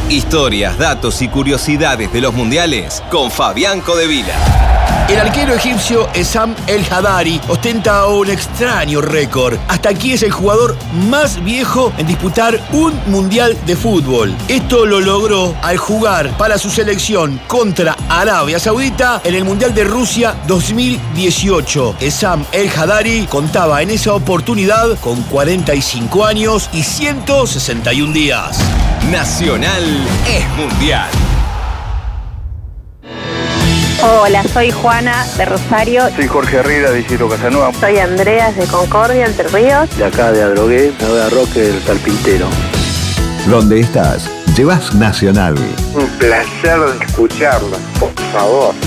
Historias, datos y curiosidades de los mundiales con Fabián Codevila. El arquero egipcio Essam El Hadary ostenta un extraño récord. Hasta aquí es el jugador más viejo en disputar un mundial de fútbol. Esto lo logró al jugar para su selección contra Arabia Saudita en el Mundial de Rusia 2018. Essam El Hadary contaba en esa oportunidad con 45 años y 161 días. Nacional es mundial. Hola, soy Juana de Rosario. Soy Jorge Herrera de Isidro Casanova. Soy Andreas de Concordia, Entre Ríos. De acá de Adrogué, me voy a Roque del Carpintero. Donde estás, llevas Nacional. Un placer escucharlo, por favor.